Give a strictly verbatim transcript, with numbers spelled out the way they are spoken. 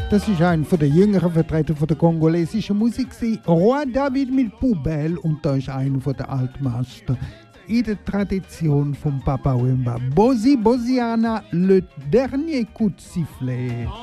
Das ist ein von der jüngeren Vertreter von der kongolesischen Musik. Roi David mit Poubelle und da ist einer von der Altmeister in der Tradition von Papa Wemba. Bosi Bosiana, le dernier coup de sifflet.